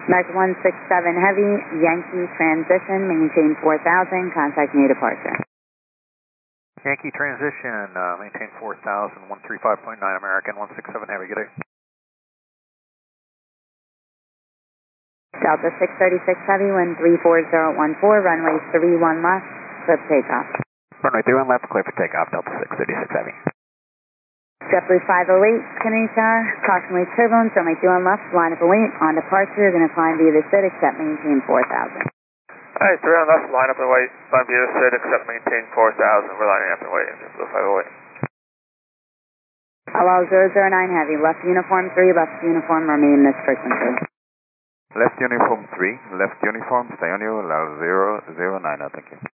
American 167 Heavy, Yankee transition, maintain 4000, contact me departure. Yankee transition, maintain 4000, 135.9 American 167 Heavy, good day. Delta 636 Heavy, wind 34014, runway 31 left, clear for takeoff. Runway 31 left, clear for takeoff, Delta 636 Heavy. JetBlue 508, Canoe Tower, approximately turbulence, runway 21 left, line up and wait. On departure, you're going to climb via the SID, except maintain 4000. Alright, 31 left, line up and wait. Climb via the SID, except maintain 4000. We're lining up and waiting, JetBlue 508. LL 009 Heavy, left uniform 3, left uniform, remain this frequency. Left uniform 3, left uniform, stay on you, allow 009, thank you.